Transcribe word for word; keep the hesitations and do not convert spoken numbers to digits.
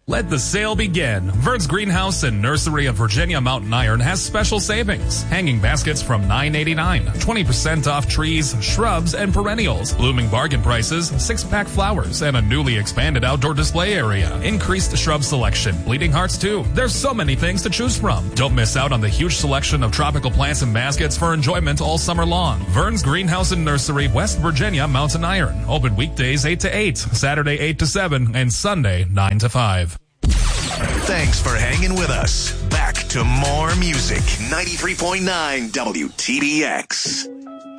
Let the sale begin. Vern's Greenhouse and Nursery of Virginia Mountain Iron has special savings. Hanging baskets from nine eighty-nine. twenty percent off trees, shrubs, and perennials. Blooming bargain prices, six-pack flowers, and a newly expanded outdoor display area. Increased shrub selection. Bleeding hearts, too. There's so many things to choose from. Don't miss out on the huge selection of tropical plants and baskets for enjoyment all summer long. Vern's Greenhouse and Nursery, West Virginia Mountain Iron. Open weekdays eight to eight, Saturday eight to seven, and Sunday nine to five. Thanks for hanging with us. Back to more music. ninety-three point nine W T D X.